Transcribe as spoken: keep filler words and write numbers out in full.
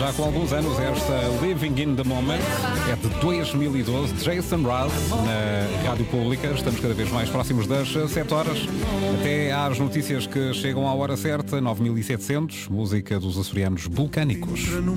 já com alguns anos, esta Living in the Moment é de dois mil e doze, Jason Mraz, na Rádio Pública. Estamos cada vez mais próximos das sete horas, até às notícias que chegam à hora certa, nove mil e setecentos, música dos açorianos Vulcânicos.